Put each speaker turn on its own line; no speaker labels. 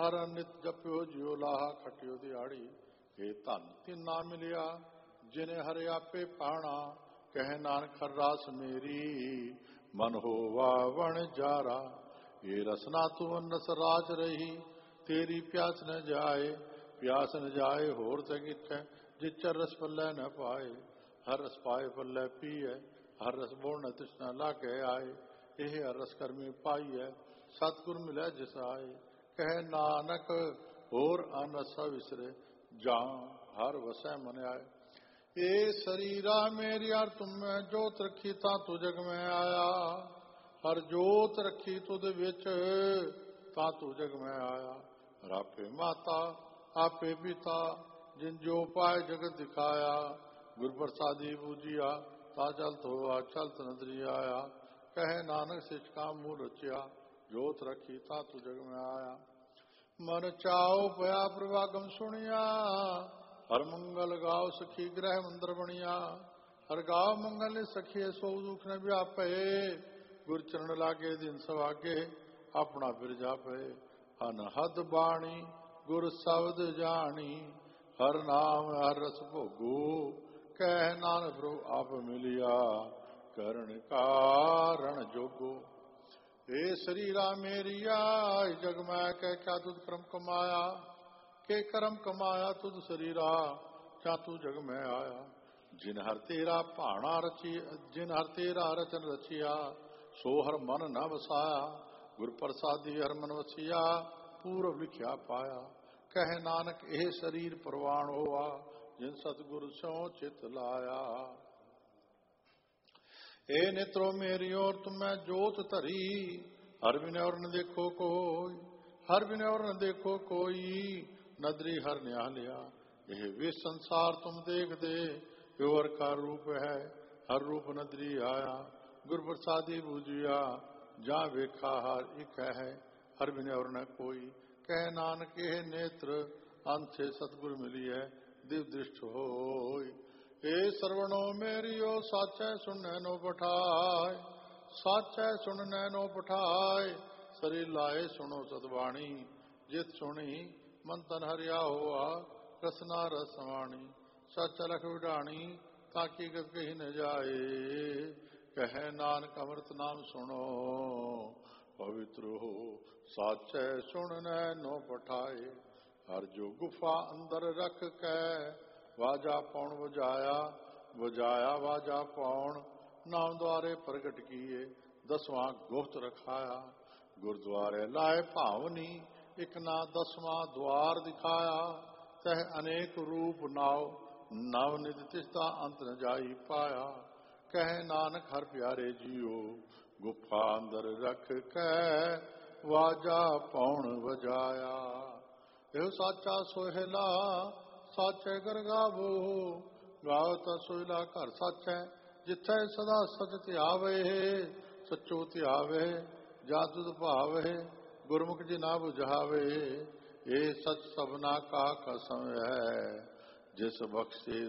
ਹਰ ਨਿਤ ਜਪਿਓ ਜਿਉ ਲਾਹਾ ਖਟਿਓ ਦਿਹਾੜੀ। ਇਹ ਧਨ ਤਿਨ ਨਾ ਮਿਲਿਆ ਜਿਨੇ ਹਰਿ ਆਪੇ ਪਾਣਾ। ਕਹਿ ਨਾਨਕ ਹਰ ਰਾਸ ਮੇਰੀ ਮਨ ਹੋਵਾ ਵਣ ਜਾਰਾ। ਇਹ ਰਸਨਾ ਤੂੰ ਅਨਸ ਰਾਜ ਰਹੀ ਤੇਰੀ ਪਿਆਸ ਨ ਜਾਏ। ਪਿਆਸ ਨ ਜਾਏ ਹੋਰ ਤੇ ਕਿਛੈ ਜਿਚਰ ਰਸ ਪੱਲੇ ਨ ਪਾਏ। ਹਰ ਰਸ ਪਾਏ ਪੱਲੇ ਪੀਐ ਹਰ ਰਸ ਬੋਲ ਨ ਤ੍ਰਿਸ਼ਨਾ ਲਾਗੇ ਆਏ। ਇਹ ਹਰ ਰਸ ਕਰਮੀ ਪਾਈਐ ਸਤਿਗੁਰ ਮਿਲੈ ਜਿਸ ਆਏ। ਕਹਿ ਨਾਨਕ ਹੋਰ ਅਨਸਾ ਵਿਸਰੇ ਜਾਂ ਹਰ ਵਸੈ ਮਨ ਆਏ। ਇਹ ਸਰੀਰਾ ਮੇਰੀ ਹਰ ਤੁਮੈ ਜੋਤ ਰੱਖੀ ਤਾਂ ਤੂੰ ਜਗ ਮੈਂ ਆਇਆ। ਹਰ ਜੋਤ ਰੱਖੀ ਤੁਧ ਵਿੱਚ ਤਾਂ ਤੂੰ ਜਗ ਮੈਂ ਆਇਆ। ਹਰ ਆਪੇ ਮਾਤਾ ਆਪੇ ਪਿਤਾ ਜਿਨ ਜੋ ਪਾਏ ਜਗਤ ਦਿਖਾਇਆ। ਗੁਰ ਪ੍ਰਸਾਦੀ ਬੂਝਿਆ ਤਾ ਚਲਤ ਹੋਆ ਚਲਤ ਨਦਰੀ ਆਇਆ। ਕਹਿ ਨਾਨਕ ਸਿਚ ਕਾ ਮੂਲ ਰਚਿਆ ਜੋਤ ਰੱਖੀ ਤਾਂ ਤੂੰ ਜਗ ਮੈਂ ਆਇਆ। ਮਨ ਚਾਉ ਪਿਆ ਪ੍ਰਵਾਗਮ ਸੁਣਿਆ ਹਰ ਮੰਗਲ ਗਾਓ ਸਖੀ ਗ੍ਰਹਿ ਮੰਦਰ ਬਣਿਆ। ਹਰ ਗਾਓ ਮੰਗਲ ਨੇ ਸਖੀਏ ਸੋ ਦੁਖ ਨ ਵਿਆਪੇ। ਗੁਰ ਚਰਨ ਲਾਗੇ ਦਿਨ ਸਵਾਗੇ ਆਪਣਾ ਬਿਰਜਾ ਪਏ। ਅਨਹਦ ਬਾਣੀ ਗੁਰ ਸ਼ਬਦ ਜਾਣੀ ਹਰ ਨਾਮ ਹਰ ਰਸ ਭੋਗੂ। ਕਹਿ ਨਾਨਕ ਪ੍ਰਭੁ ਆਪ ਮਿਲਿਆ ਕਰਨ ਕਾਰਣ ਜੋਗੋ। ਇਹ ਸਰੀਰਾ ਮੇਰੀਆ ਜਗ ਮੈਂ ਕਹਿ ਕਿਆ ਤੁਧ ਕਰਮ ਕਮਾਇਆ। ਕੇ ਕਰਮ ਕਮਾਇਆ ਤੁਧ ਸਰੀਰਾ ਕਿਆ ਤੂੰ ਜਗ ਮੈਂ ਆਇਆ। ਜਿਨ ਹਰ ਤੇਰਾ ਭਾਣਾ ਰਚੀ ਜਿਨ ਹਰ ਤੇਰਾ ਰਚਨ ਰਚਿਆ ਸੋ ਹਰ ਮਨ ਨ ਵਸਾਇਆ। ਗੁਰ ਪ੍ਰਸਾਦੀ ਹਰ ਮਨ ਵਸਿਆ ਪੂਰਬ ਲਿਖਿਆ ਪਾਇਆ। ਕਹਿ ਨਾਨਕ ਇਹ ਸਰੀਰ ਪ੍ਰਵਾਨ ਹੋਆ ਜਿਨ ਸਤਿਗੁਰ ਸੋ ਚਿਤ ਲਾਇਆ। ਇਹ ਨਿਤਰੋ ਮੇਰੀ ਔਰ ਤੁਮੈ ਜੋਤ ਧਰੀ ਹਰ ਬਿਨੈ ਔਰ ਨ ਦੇਖੋ ਕੋਈ। ਹਰ ਬਿਨੈ ਔਰ ਨ ਦੇਖੋ ਕੋਈ ਨਦਰੀ ਹਰ ਨਿਆ ਲਿਆ। ਇਹ ਵੇ ਸੰਸਾਰ ਤੁਮ ਦੇਖਦੇ ਜੋ ਹਰ ਕਾ ਰੂਪ ਹੈ ਹਰ ਰੂਪ ਨਦਰੀ ਆਇਆ। ਗੁਰ ਪ੍ਰਸਾਦੀ ਬੂਝਿਆ ਜਾਂ ਵੇਖਾ ਹਰ ਇੱਕ ਹੈ ਹਰ ਬਿਨੈ ਔਰ ਨ ਕੋਈ। ਕਹਿ ਨਾਨਕ ਇਹ ਨੇਤਰ ਅੰਤ ਸੇ ਸਤਿਗੁਰ ਮਿਲੀਐ ਦਿਵ ਦ੍ਰਿਸ਼ਟ ਹੋਇ। ਇਹ ਸਰਵਣੋ ਮੇਰੀਓ ਸਾਚੈ ਸੁਣੈ ਨੋ ਪਠਾਇ। ਸਾਚੈ ਸੁਣਨੈ ਨੋ ਪਠਾਇ ਸਰੀ ਲਾਏ ਸੁਣੋ ਸਤਬਾਣੀ। ਜਿਤ ਸੁਣੀ ਮਨ ਤਨ ਹਰਿਆ ਹੋਆ ਰਸਨਾ ਰਸ ਸਮਾਣੀ। ਸਚ ਲਖ ਵਿਡਾਣੀ ਤਾਕੀ ਗਤ ਕਹੀ ਨ ਜਾਏ। ਕਹਿ ਨਾਨਕ ਅੰਮ੍ਰਿਤ ਨਾਮ ਸੁਣੋ ਪਵਿੱਤਰ ਹੋ ਸਾਚੈ ਸੁਣਨੈ ਨੋ ਪਠਾਏ। ਹਰ ਜੋ ਗੁਫਾ ਅੰਦਰ ਰੱਖ ਕੈ ਵਾਜਾ ਪੌਣ ਵਜਾਇਆ। ਵਜਾਇਆ ਵਾਜਾ ਪੌਣ ਨਾਮ ਦੁਆਰੇ ਪ੍ਰਗਟ ਕੀਏ। ਦਸਵਾਂ ਗੁਪਤ ਰਖਾਇਆ ਗੁਰਦੁਆਰੇ ਲਾਏ ਭਾਵਨੀ ਇੱਕ ਨਾ ਦਸਵਾਂ ਦੁਆਰ ਦਿਖਾਇਆ। ਤਹ ਅਨੇਕ ਰੂਪ ਨਾਉ ਨਵ ਨਿਤ ਤਿਸਦਾ ਅੰਤ ਨ ਜਾਈ ਪਾਇਆ। ਕਹਿ ਨਾਨਕ ਹਰ ਪਿਆਰੇ ਜੀਓ ਗੁਫਾ ਅੰਦਰ ਰੱਖ ਕੈ ਵਾਜਾ ਪੌਣ ਵਜਾਇਆ। ਇਹੋ ਸਾਚਾ ਸੋਹਿਲਾ ਸਾਚੇ ਘਰ ਗਾਵੋ। ਗਾਓ ਤਾਂ ਸੋਹਿਲਾ ਘਰ ਸਾਚੈ ਜਿੱਥੈ ਸਦਾ ਸਚ ਧਿਆਵੇ। ਸੱਚੋ ਧਿਆਵੇ ਜਾ ਤੁਧ ਭਾਵੇ ਗੁਰਮੁਖ ਜੀ ਨਾ ਬੁਝਾਵੇ। ਇਹ ਸਚ ਸਭਨਾ ਕਾ ਕਸਮ ਹੈ ਜਿਸ ਬਖਸ਼ੇ